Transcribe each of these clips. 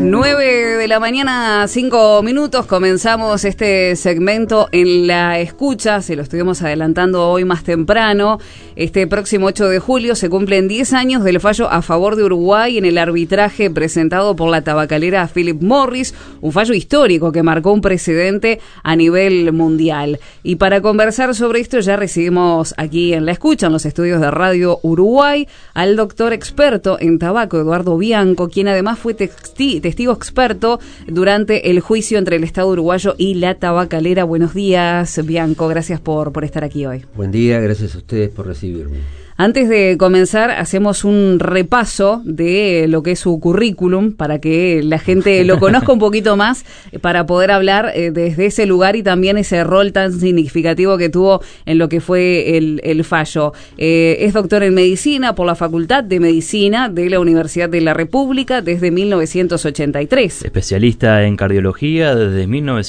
9 de la mañana, 5 minutos, comenzamos este segmento en la escucha, se lo estuvimos adelantando hoy más temprano. Este próximo 8 de julio se cumplen 10 años del fallo a favor de Uruguay en el arbitraje presentado por la tabacalera Philip Morris, un fallo histórico que marcó un precedente a nivel mundial. Y para conversar sobre esto ya recibimos aquí en la escucha, en los estudios de Radio Uruguay, al doctor experto en tabaco, Eduardo Bianco, quien además fue testigo experto durante el juicio entre el Estado uruguayo y la tabacalera. Buenos días, Bianco, gracias por estar aquí hoy. Buen día, gracias a ustedes por recibirme. Antes de comenzar, hacemos un repaso de lo que es su currículum para que la gente lo conozca un poquito más, para poder hablar desde ese lugar y también ese rol tan significativo que tuvo en lo que fue el fallo. Es doctor en medicina por la Facultad de Medicina de la Universidad de la República desde 1983. Especialista en cardiología desde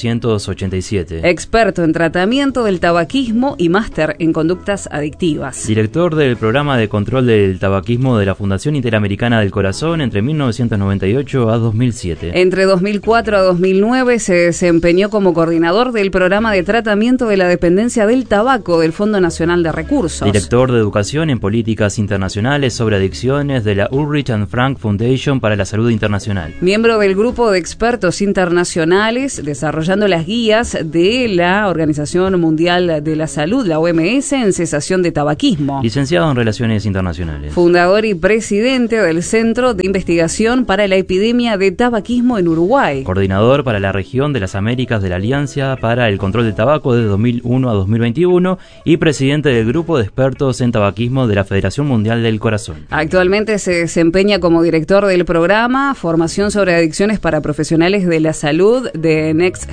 1987. Experto en tratamiento del tabaquismo y máster en conductas adictivas. Director del programa de control del tabaquismo de la Fundación Interamericana del Corazón entre 1998 a 2007. Entre 2004 a 2009 se desempeñó como coordinador del programa de tratamiento de la dependencia del tabaco del Fondo Nacional de Recursos. Director de educación en políticas internacionales sobre adicciones de la Ulrich and Frank Foundation para la Salud Internacional. Miembro del grupo de expertos internacionales desarrollando las guías de la Organización Mundial de la Salud, la OMS, en cesación de tabaquismo. Licenciado en Relaciones Internacionales. Fundador y presidente del Centro de Investigación para la Epidemia de Tabaquismo en Uruguay. Coordinador para la región de las Américas de la Alianza para el Control del Tabaco de 2001 a 2021 y presidente del Grupo de Expertos en Tabaquismo de la Federación Mundial del Corazón. Actualmente se desempeña como director del programa Formación sobre Adicciones para Profesionales de la Salud de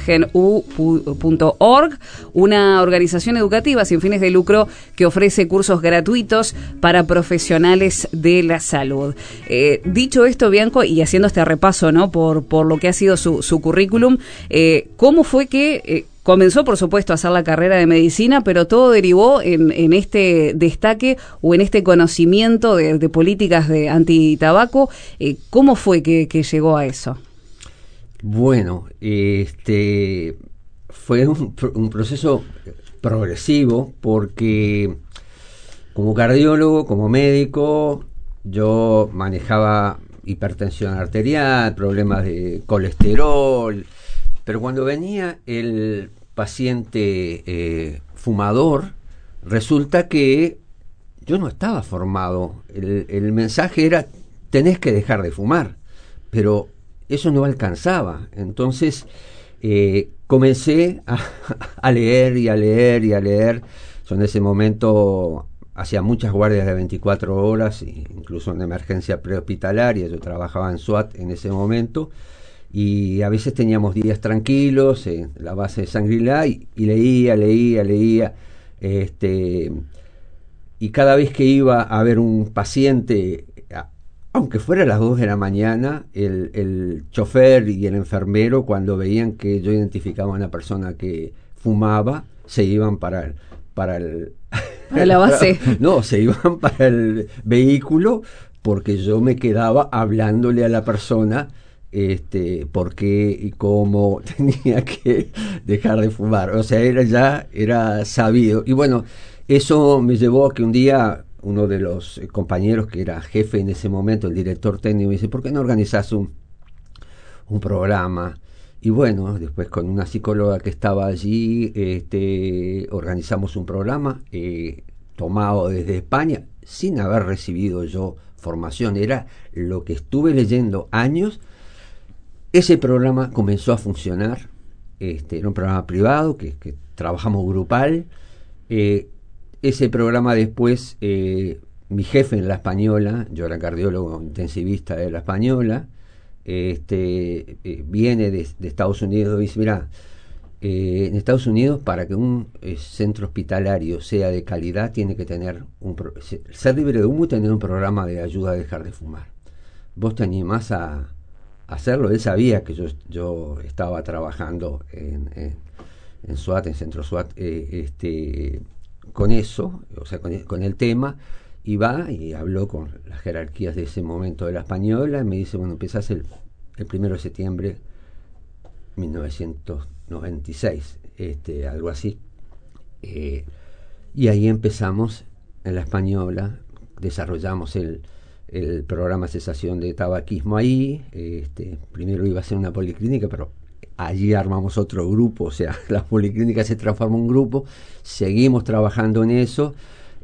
nextgenu.org, una organización educativa sin fines de lucro que ofrece cursos gratuitos para profesionales de la salud. Dicho esto, Bianco, y haciendo este repaso, ¿no?, por lo que ha sido su currículum, ¿cómo fue que comenzó, por supuesto, a hacer la carrera de medicina, pero todo derivó en este destaque o en este conocimiento de políticas de antitabaco? ¿Cómo fue que llegó a eso? Bueno, fue un proceso progresivo porque como cardiólogo, como médico, yo manejaba hipertensión arterial, problemas de colesterol, pero cuando venía el paciente fumador, resulta que yo no estaba formado. El mensaje era, tenés que dejar de fumar, pero eso no alcanzaba. Entonces comencé a leer y a leer y a leer. Yo en ese momento hacía muchas guardias de 24 horas, incluso en emergencia prehospitalaria. Yo trabajaba en SWAT en ese momento y a veces teníamos días tranquilos en la base de Shangri-La y leía. Y cada vez que iba a ver un paciente, aunque fuera a las 2 de la mañana, el chofer y el enfermero, cuando veían que yo identificaba a una persona que fumaba, se iban para la base. No, se iban para el vehículo porque yo me quedaba hablándole a la persona por qué y cómo tenía que dejar de fumar. O sea, era sabido. Y bueno, eso me llevó a que un día uno de los compañeros que era jefe en ese momento, el director técnico, me dice, ¿por qué no organizás un programa? Y bueno, después con una psicóloga que estaba allí, organizamos un programa tomado desde España, sin haber recibido yo formación. Era lo que estuve leyendo años. Ese programa comenzó a funcionar. Era un programa privado que trabajamos grupal. Ese programa después, mi jefe en La Española, yo era cardiólogo intensivista de La Española, viene de Estados Unidos y dice, mirá, en Estados Unidos para que un centro hospitalario sea de calidad tiene que tener ser libre de humo y tener un programa de ayuda a dejar de fumar. ¿Vos te animás a hacerlo? Él sabía que yo estaba trabajando en SWAT, en Centro SWAT, con eso, o sea, con el tema, y va y habló con las jerarquías de ese momento de La Española y me dice, bueno, empezás el 1 de septiembre 1996, algo así. Y ahí empezamos en la Española, desarrollamos el programa cesación de tabaquismo ahí. Primero iba a ser una policlínica, pero allí armamos otro grupo, o sea, la policlínica se transformó en un grupo, seguimos trabajando en eso,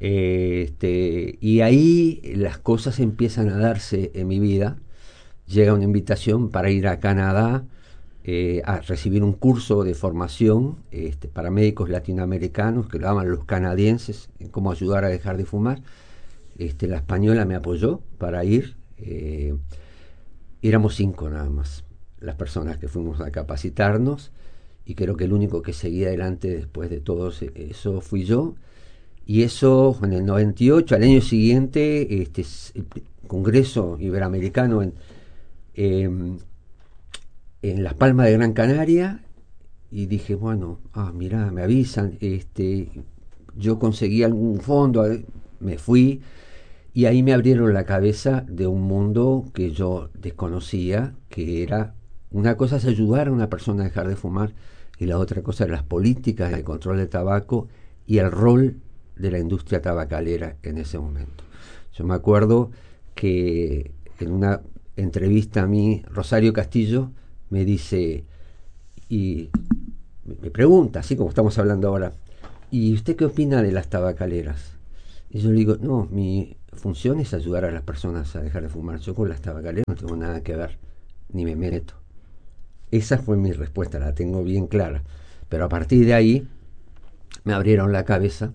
y ahí las cosas empiezan a darse en mi vida. Llega una invitación para ir a Canadá a recibir un curso de formación para médicos latinoamericanos, que lo llaman los canadienses, en cómo ayudar a dejar de fumar. La Española me apoyó para ir. Éramos 5 nada más las personas que fuimos a capacitarnos, y creo que el único que seguía adelante después de todo eso fui yo. Y eso en el 98, al año siguiente, el Congreso Iberoamericano en Las Palmas de Gran Canaria, y dije, bueno, mirá, me avisan, yo conseguí algún fondo, me fui, y ahí me abrieron la cabeza de un mundo que yo desconocía, que era, una cosa es ayudar a una persona a dejar de fumar, y la otra cosa es las políticas, el control del tabaco y el rol de la industria tabacalera en ese momento. Yo me acuerdo que en una entrevista a mí, Rosario Castillo me dice, y me pregunta, así como estamos hablando ahora, ¿y usted qué opina de las tabacaleras? Y yo le digo, no, mi función es ayudar a las personas a dejar de fumar. Yo con las tabacaleras no tengo nada que ver, ni me meto. Esa fue mi respuesta, la tengo bien clara. Pero a partir de ahí me abrieron la cabeza.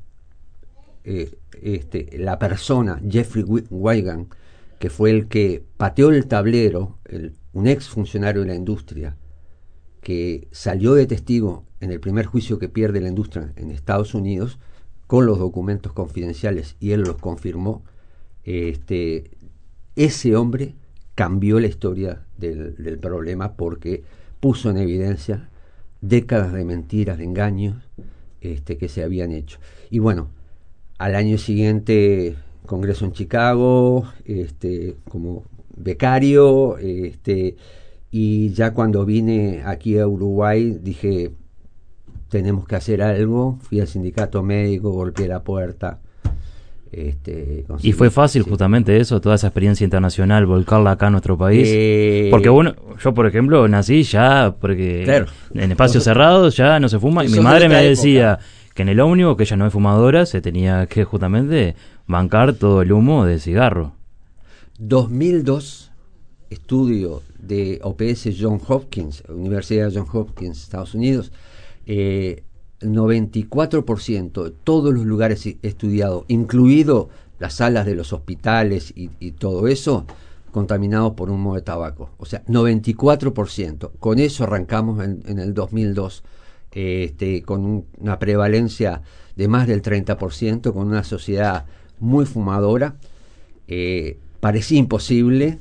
La persona, Jeffrey Wigand, que fue el que pateó el tablero, un ex funcionario de la industria, que salió de testigo en el primer juicio que pierde la industria en Estados Unidos, con los documentos confidenciales, y él los confirmó. Ese hombre cambió la historia del problema, porque puso en evidencia décadas de mentiras, de engaños que se habían hecho. Y bueno, al año siguiente, congreso en Chicago, como becario, y ya cuando vine aquí a Uruguay dije, tenemos que hacer algo. Fui al sindicato médico, golpeé la puerta. ¿Y fue fácil justamente eso, toda esa experiencia internacional, volcarla acá a nuestro país? Porque bueno, yo por ejemplo nací ya, porque claro, en espacios cerrados ya no se fuma, y mi madre me decía que en el ómnibus, que ella no es fumadora, se tenía que justamente bancar todo el humo de cigarro. 2002, estudio de OPS John Hopkins, Universidad de John Hopkins, Estados Unidos, 94% de todos los lugares estudiados, incluido las salas de los hospitales y todo eso, contaminados por humo de tabaco. O sea, 94%. Con eso arrancamos en el 2002, con una prevalencia de más del 30%, con una sociedad muy fumadora. Parecía imposible.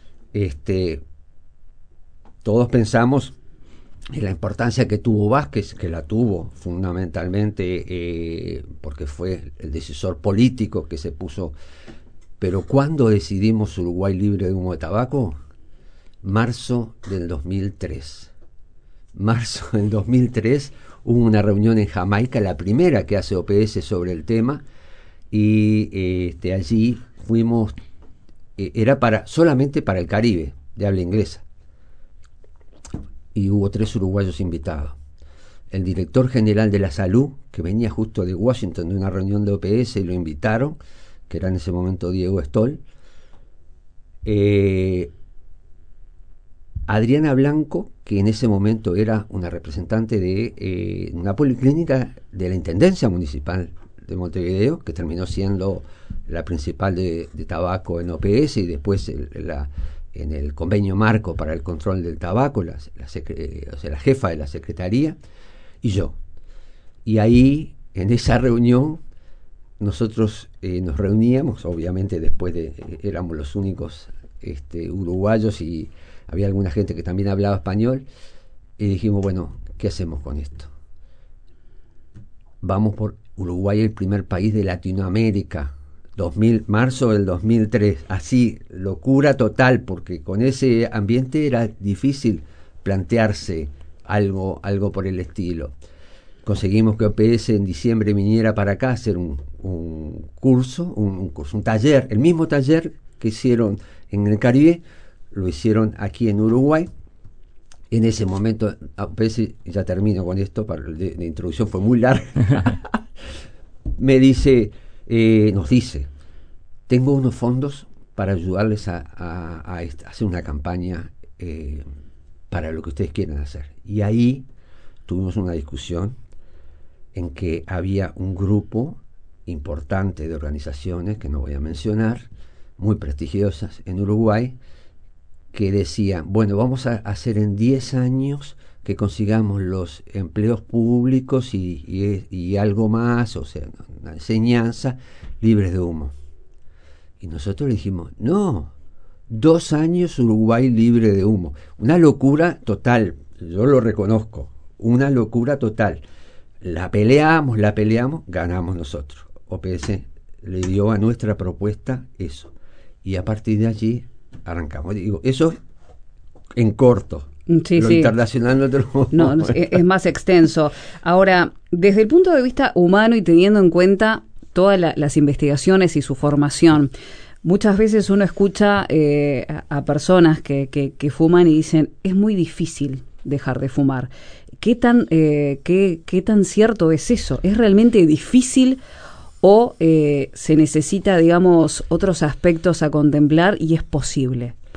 Todos pensamos en la importancia que tuvo Vázquez, que la tuvo fundamentalmente porque fue el decisor político que se puso. Pero ¿cuándo decidimos Uruguay libre de humo de tabaco? Marzo del 2003. Marzo del 2003 hubo una reunión en Jamaica, la primera que hace OPS sobre el tema, y allí fuimos, era solamente para el Caribe, de habla inglesa. Y hubo 3 uruguayos invitados. El director general de la salud, que venía justo de Washington de una reunión de OPS, y lo invitaron, que era en ese momento Diego Stoll. Adriana Blanco, que en ese momento era una representante de una policlínica de la Intendencia Municipal de Montevideo, que terminó siendo la principal de tabaco en OPS, y después en el convenio marco para el control del tabaco, la jefa de la secretaría, y yo. Y ahí, en esa reunión, nosotros nos reuníamos, obviamente éramos los únicos uruguayos, y había alguna gente que también hablaba español, y dijimos, bueno, ¿qué hacemos con esto? Vamos por Uruguay, el primer país de Latinoamérica marzo del 2003, así, locura total, porque con ese ambiente era difícil plantearse algo por el estilo. Conseguimos que OPS en diciembre viniera para acá a hacer un curso, un taller, el mismo taller que hicieron en el Caribe, lo hicieron aquí en Uruguay. En ese momento, OPS, ya termino con esto, la introducción fue muy larga, nos dice, tengo unos fondos para ayudarles a hacer una campaña para lo que ustedes quieran hacer. Y ahí tuvimos una discusión en que había un grupo importante de organizaciones, que no voy a mencionar, muy prestigiosas en Uruguay, que decían, bueno, vamos a hacer en 10 años que consigamos los empleos públicos y algo más, o sea, una enseñanza libres de humo. Y nosotros le dijimos, no, 2 años Uruguay libre de humo. Una locura total, yo lo reconozco, una locura total. La peleamos, ganamos nosotros. OPS le dio a nuestra propuesta eso. Y a partir de allí arrancamos. Digo, eso en corto. Sí, lo internacional no, es más extenso. Ahora, desde el punto de vista humano y teniendo en cuenta todas las investigaciones y su formación, muchas veces uno escucha a personas que fuman y dicen, es muy difícil dejar de fumar. ¿Qué tan cierto es eso? ¿Es realmente difícil o se necesita, digamos, otros aspectos a contemplar y es posible?